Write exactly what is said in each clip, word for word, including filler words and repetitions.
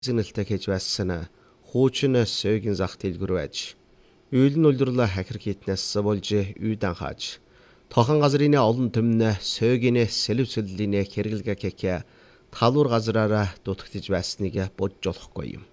Зинэлтэй хийж байсан хуучин сөгийн зах дэлгүр байж үйлэн үлдэрлэ хахир хитнээс болж үйдэн хааж тохон газрын олон төмнө сөгийн сэлвсэллийн хэрэглэгэ кэкэ талуур газраараа дутагдж байсныг бодж болохгүй юм.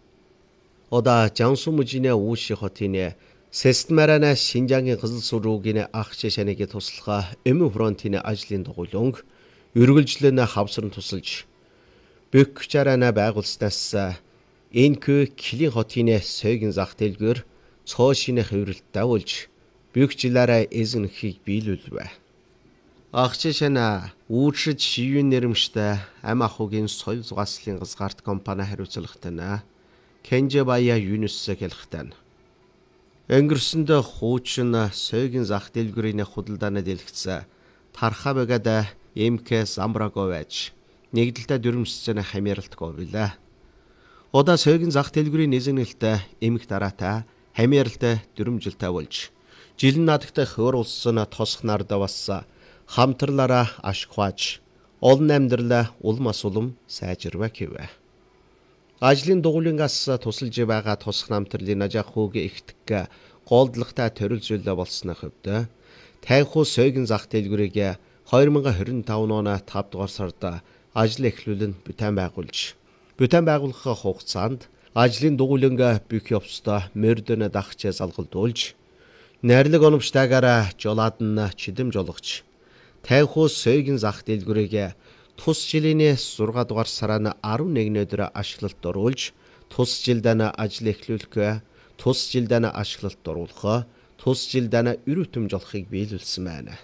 Ода Жансумжийн Үүши хотын Сестмарана Шинжангийн Кызыл суруугийн ах жишээнийг туслах Эмү фронтын ажлын дугуйланг үргэлжлэн хавсран тусалж Бөкчарана байгуулснаас энэхүү Килин хотын сөгийн зах дэлгүүр цоошины хэврэлттэй болж Бөкчлаараа эзэнхийг биелүүлвэ. Ах жишээнэ үүршид шивэн нэрмжтэй ам ахугийн соёл зугаслын газгарт компани хариуцлагатай Кенжэ Бая Юнус хэлэхтэн. Өнгөрсөнд хуучин сөгийн зах дэлгүүрийн худалдааны дэлгэц тархаа багада МК Самбрагович нэгдэлтэй дүрмжсэн хамааралт говлаа. Ода сөгийн зах дэлгүүрийн нэзэгнэлтэй эмх дараатай хамааралтай дүрмжилтэй болж жилэн надагтай хөөрүүлсэн тосх нарда бас хамтарлаараа ашигхааж олон амьдралаа улмас улам сайжирва гэвэ. Ажлын дугуйлангаас тусалж байгаа тосх намтрлын ажаахууг ихтгэх голдлагтай төрөлжүүлээ болсны хувьд тайхуу сөгийн зах дэлгүүрийг две тысячи двадцать пять оны тавд дугаар сард ажил эхлүүлэн бүтээн байгуулж бүтээн байгуулах хугацаанд ажлын дугуйланг бүх явцдаа мөрдөн дахч залгалдуулж найрлаг оновчтойгоор жолоодн чидэм жологч тайхуу сөгийн зах дэлгүүрийг тус жилийн шесть дугаар сарын eleven өдөр ашиглалт оруулж тус жилдээ ажил эхлүүлэх тус жилдээ ашиглалт оруулах тус жилдээ өрөвтөм жолохыг биелүүлсэн байна.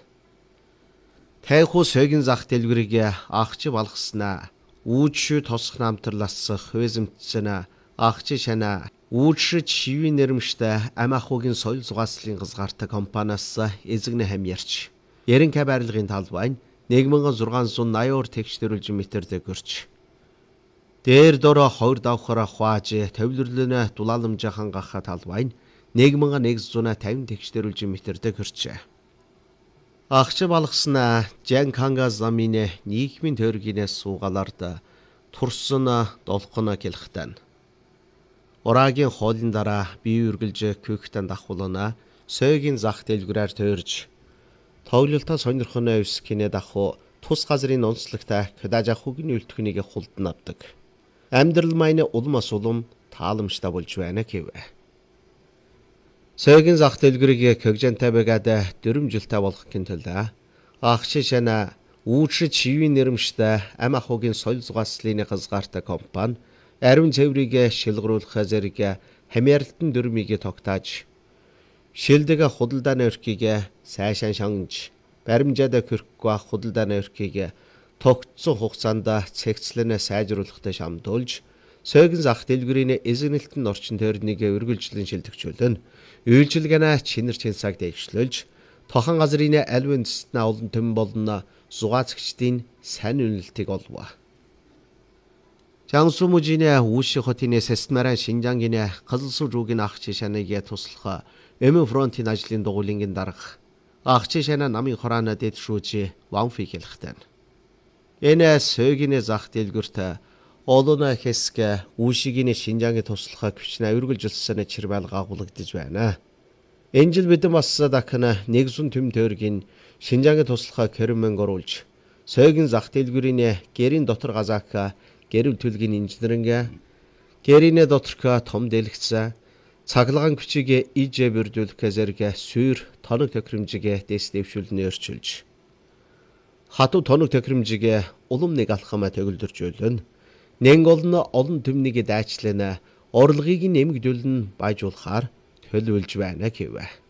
Тайхуу сөгийн зах дэлгүүрийг ахч балгаснаа үүч тосх намтарлаас хөөзөмтсөн ахч шана үүчрж шивэн нэрмжтэй ам ахуйн соёл зугаслын газгарт компаниас эзэгнэ хамьярч Яринка барилгын талбайн one thousand six hundred eighty тэгшдэрүүлж метрдэг гөрч дээр дөрө хоёр давхар хувааж төвлөрлөнө дулааламжахан гах талбайн one thousand one hundred fifty тэгшдэрүүлж метрдэг гөрч Ахч балгаснаа Жанканга замын нийгмийн төргийнээс суугалард турсан долхон гэлхтэн. Урагийн хоолын дараа бие үргэлж күйхтэн дахуулна сөгийн зах дэлгүүрээр төрж тоглолтоо сонирхон өсгөнэ дахуу тус газрын онцлогтой кадаж ахуйн үлтгэнийг хулдан авдаг. Амьдрал маань улмас улам тааламжтай болж байна гэвэ. Сөгийн зах дэлгүүрийг көгжөнтэй байгаад дүрмжилтэй болгохын тулд ахч шана үүчрж шивэн нэрмжтэй ам ахуйн соёл зугаслын газгарт компани ариун цэврийг шилгруулах зэрэг хамааралтын дүрмийг тогтоож шилдэг худалдааны өрхийг сайшаан шангаж баримжаад көрөхгүй худалдааны өрхийг тогтсон хугацаанд цэгцлэнэ сайжруулахтай шамдуулж сөгийн зах дэлгүүрийн эзэгнэлтэн орчин тойрныг үргэлжлэн шилдэгчүүлэн үйлчилгээнэ чинэр чинсаг дэвшлүүлж тохон газрын альвын дэстнэ олон төм болно зугаацгчдын сайн үнэлтийг олвоо. Жансумжийн Үүши хотын Сестмаран Шинжангийн Кызыл суруугийн ах жишээнийг туслах Эмү фронтын ажлын дугуйлангийн дарга ах жишээнэ намын хораана дэд шүүж Ванфи хэлэхтэн. Энэ сөгийн зах дэлгүүрт олон хэсэг Үүшигийн Шинжангийн туслахыг хүчнэ үргэлжилсэн чирбэл гагуулгадж байна. Энэ жил бид бас дахин нэгэн төм тойргийн Шинжангийн туслахыг хэрмэн оруулж сөгийн зах дэлгүүрийн гэрийн дотор газаак гэрэл төлгийн инженеринг гэрийн доторх том дэлгэц цаглаган хүчийг иж бүрдүүлэх зэрэг сүйр тоног тохиромжийг дэс дэвшүүлнэ өрчилж хатуу тоног тохиромжийг улам нэг алхам төгөлдөржүүлнэ. Нэн олон олон төмнийг дайчлана орлогыг нэмэгдүүлэн байжуулахаар төлөвлөж байна гэвэ.